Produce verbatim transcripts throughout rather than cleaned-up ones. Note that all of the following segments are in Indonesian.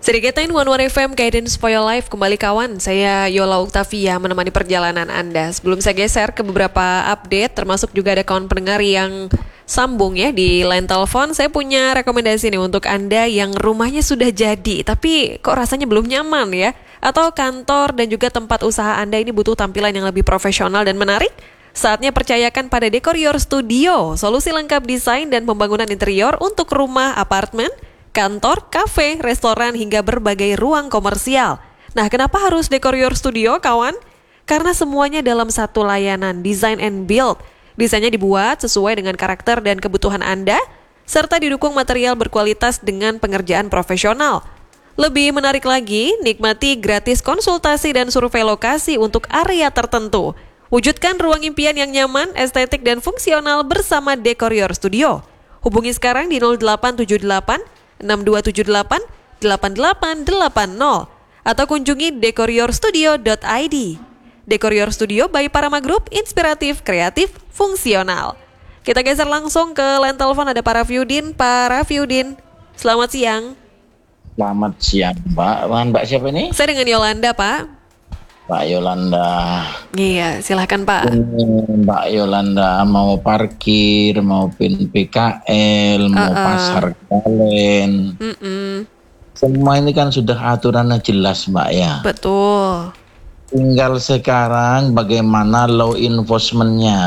Serigaitain One One F M Guidance for Your Life kembali kawan. Saya Yola Uktavia menemani perjalanan Anda. Sebelum saya geser ke beberapa update, termasuk juga ada kawan pendengar yang sambung ya di line telepon. Saya punya rekomendasi nih untuk Anda yang rumahnya sudah jadi, tapi kok rasanya belum nyaman ya. Atau kantor dan juga tempat usaha Anda ini butuh tampilan yang lebih profesional dan menarik. Saatnya percayakan pada Decor Your Studio, solusi lengkap desain dan pembangunan interior untuk rumah, apartemen, kantor, kafe, restoran, hingga berbagai ruang komersial. Nah, kenapa harus Decor Your Studio, kawan? Karena semuanya dalam satu layanan, design and build. Desainnya dibuat sesuai dengan karakter dan kebutuhan Anda, serta didukung material berkualitas dengan pengerjaan profesional. Lebih menarik lagi, nikmati gratis konsultasi dan survei lokasi untuk area tertentu. Wujudkan ruang impian yang nyaman, estetik, dan fungsional bersama Decor Your Studio. Hubungi sekarang di nol delapan tujuh delapan enam dua tujuh delapan delapan delapan delapan nol atau kunjungi decor your studio dot i d. Decor Your Studio by Parama Group, inspiratif, kreatif, fungsional. Kita geser langsung ke line telepon, ada Pak Rafiudin. Pak Rafiudin, selamat siang. Selamat siang, Mbak. Mbak siapa ini? Saya dengan Yolanda, Pak. Mbak Yolanda. Iya, silahkan Pak. Mbak Yolanda mau parkir, mau pin P K L, mau uh-uh. pasar kalen. Mm-mm. Semua ini kan sudah aturannya jelas, Mbak ya. Betul. Tinggal sekarang bagaimana law enforcement-nya.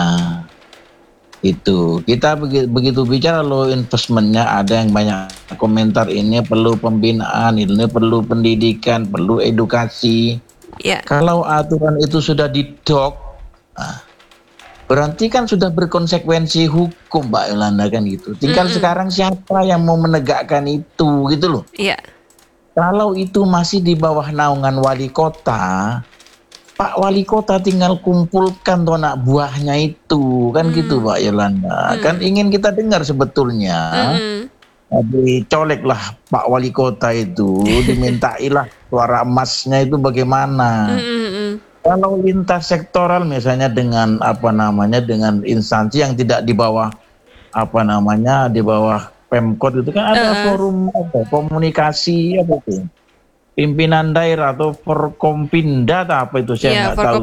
Itu kita begitu, begitu bicara law enforcement-nya, ada yang banyak komentar ini perlu pembinaan, ini perlu pendidikan, perlu edukasi. Yeah. Kalau aturan itu sudah didok, nah, berarti kan sudah berkonsekuensi hukum, Mbak Yolanda, kan gitu. Tinggal mm-hmm. sekarang siapa yang mau menegakkan itu, gitu loh. Yeah. Kalau itu masih di bawah naungan wali kota, Pak Wali Kota tinggal kumpulkan tuh anak buahnya itu, kan mm. gitu, Mbak Yolanda. Mm. Kan ingin kita dengar sebetulnya. Mm-hmm. Dicoleklah Pak Wali Kota itu, dimintailah suara emasnya itu bagaimana. Mm-hmm. Kalau lintas sektoral misalnya dengan apa namanya dengan instansi yang tidak di bawah apa namanya di bawah Pemkot itu kan ada uh. forum apa, komunikasi apa itu pimpinan daerah atau Forkompinda atau apa itu saya nggak yeah, tahu.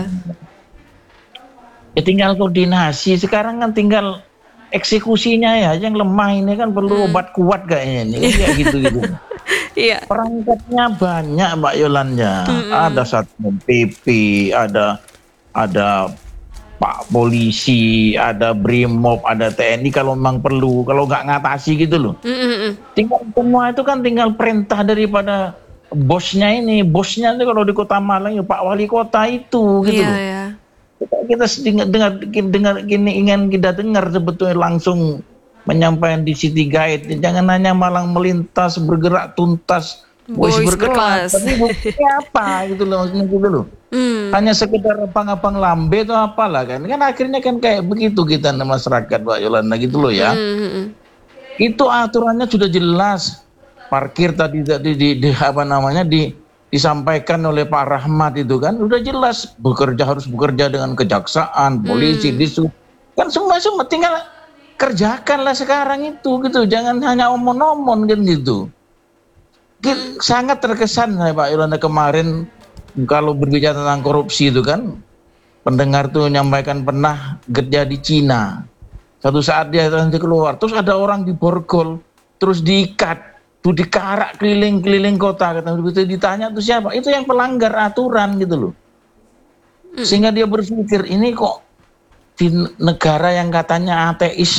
Ya tinggal koordinasi. Sekarang kan tinggal eksekusinya ya yang lemah, ini kan perlu hmm. obat kuat kayaknya ini kayak gitu-gitu. Iya. Perangkatnya banyak, Mbak Yolanda. Hmm. Ada Satpol P P, ada ada Pak Polisi, ada Brimob, ada T N I kalau memang perlu, kalau nggak ngatasi gitu loh. Hmm. Tinggal semua itu kan tinggal perintah daripada bosnya ini. Bosnya itu kalau di Kota Malang ya Pak Wali Kota itu gitu yeah, loh. Yeah. Kita dengar dengar dengar gini ingin kita dengar sebetulnya langsung menyampaikan di City Guide, jangan hanya Malang melintas bergerak tuntas boys, boys berkelas, tapi buktinya apa gitu loh, gitu loh. Hmm. Hanya sekedar abang-abang lambe atau apalah kan, kan akhirnya kan kayak begitu kita masyarakat, Mbak Yolanda, gitu loh ya. Hmm. Itu aturannya sudah jelas, parkir tadi tadi di, di apa namanya di disampaikan oleh Pak Rahmat itu kan udah jelas, bekerja harus bekerja dengan kejaksaan, polisi, hmm. disub, kan semua semua tinggal kerjakanlah sekarang itu gitu, jangan hanya omong-omong kan gitu. Hmm. Sangat terkesan saya Pak Yolanda kemarin kalau berbicara tentang korupsi itu kan, pendengar tuh menyampaikan pernah kerja di Cina, satu saat dia nanti keluar, terus ada orang di borgol, terus diikat, tuh dikarak keliling-keliling kota, kata begitu ditanya tuh siapa, itu yang pelanggar aturan gitu loh. Sehingga dia berpikir ini kok di negara yang katanya ateis